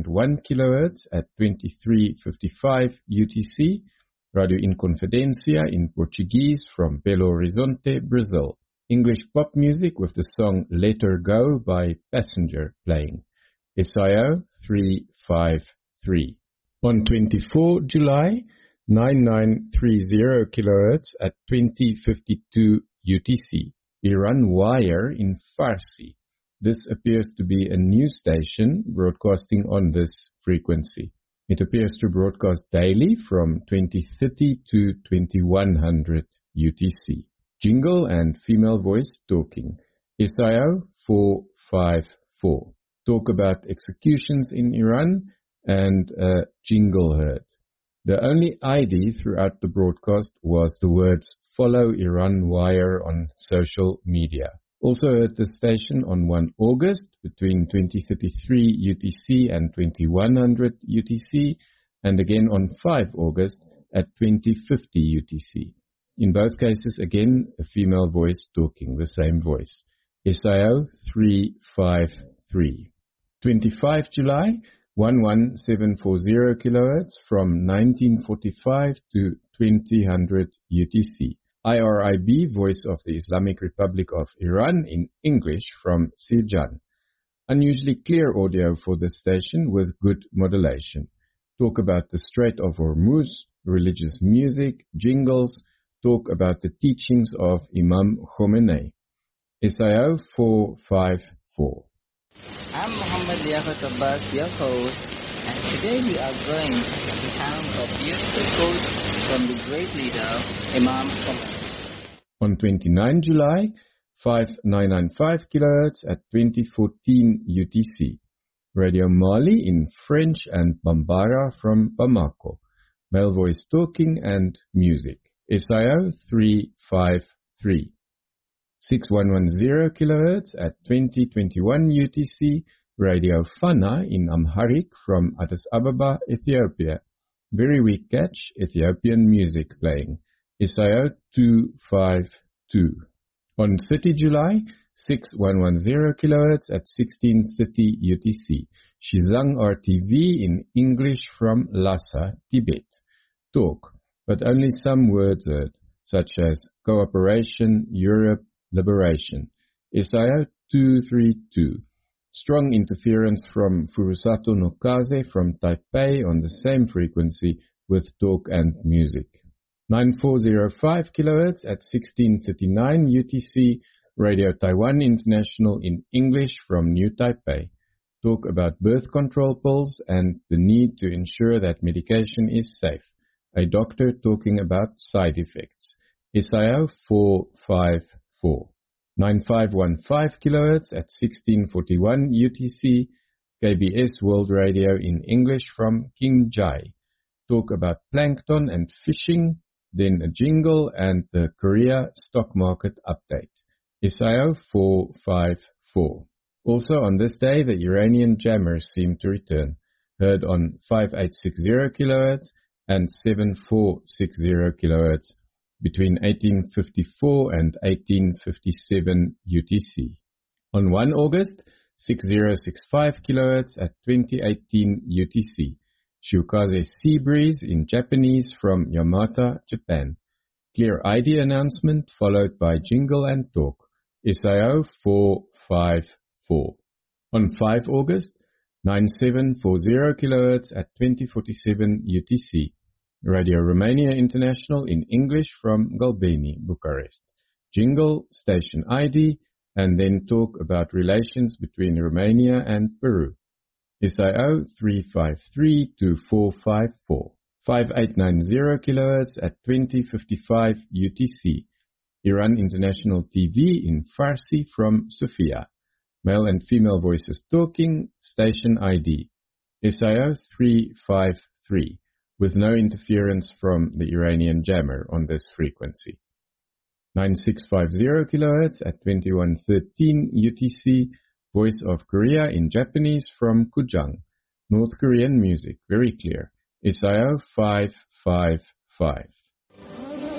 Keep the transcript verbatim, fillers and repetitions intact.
one kilohertz at twenty-three fifty-five U T C, Radio Inconfidencia in Portuguese from Belo Horizonte, Brazil. English pop music with the song Let Her Go by Passenger playing. S I O three five three. On twenty-fourth of July, ninety-nine thirty kilohertz at twenty fifty-two U T C, Iran Wire in Farsi. This appears to be a news station broadcasting on this frequency. It appears to broadcast daily from twenty thirty to twenty-one hundred U T C. Jingle and female voice talking. S I O four five four. Talk about executions in Iran and a jingle heard. The only I D throughout the broadcast was the words "Follow Iran Wire" on social media. Also at the station on the first of August between twenty thirty-three U T C and twenty-one hundred U T C, and again on the fifth of August at twenty fifty U T C. In both cases, again, a female voice talking, the same voice. S I O three five three. twenty-fifth of July, eleven seven forty kilohertz from nineteen forty-five to twenty hundred U T C. I R I B, Voice of the Islamic Republic of Iran in English from Sirjan. Unusually clear audio for this station with good modulation. Talk about the Strait of Hormuz, religious music, jingles. Talk about the teachings of Imam Khomeini. S I O four five four. I'm Muhammad Liaquat Abbas, your host, and today we are going to recount a beautiful quote from the great leader, Imam Khomeini. On twenty-ninth of July, five nine nine five kilohertz at twenty fourteen U T C. Radio Mali in French and Bambara from Bamako. Male voice talking and music. S I O three five three. six one one zero kilohertz at twenty twenty-one U T C, Radio Fana in Amharic from Addis Ababa, Ethiopia. Very weak catch, Ethiopian music playing. S I O two five two. On thirtieth of July, six one one zero kilohertz at sixteen thirty U T C, Shizang R T V in English from Lhasa, Tibet. Talk, but only some words heard, such as cooperation, Europe, liberation. S I O two three two. Strong interference from Furusato Nokaze from Taipei on the same frequency with talk and music. nine four zero five kilohertz at sixteen thirty-nine U T C, Radio Taiwan International in English from New Taipei. Talk about birth control pills and the need to ensure that medication is safe. A doctor talking about side effects. S I O four five four. nine five one five kilohertz at sixteen forty-one U T C, K B S World Radio in English from Qinghai. Talk about plankton and fishing, then a jingle and the Korea stock market update. S I O four five four. Also on this day, the Iranian jammers seem to return. Heard on five eight six zero kilohertz and seven four six zero kilohertz between eighteen fifty-four and eighteen fifty-seven U T C. On the first of August, six zero six five kilohertz at twenty eighteen U T C. Shukaze Sea Breeze in Japanese from Yamata, Japan. Clear I D announcement followed by jingle and talk. S I O four five four. On the fifth of August, nine seven four zero kilohertz at twenty forty-seven U T C. Radio Romania International in English from Galbeni, Bucharest. Jingle, station I D, and then talk about relations between Romania and Peru. S I O three five three two four five four. five eight nine zero kilohertz at twenty fifty-five U T C. Iran International T V in Farsi from Sofia. Male and female voices talking, station I D. S I O three five three. With no interference from the Iranian jammer on this frequency. nine six five zero kilohertz at twenty-one thirteen U T C, Voice of Korea in Japanese from Kujang. North Korean music, very clear. S I O five five five.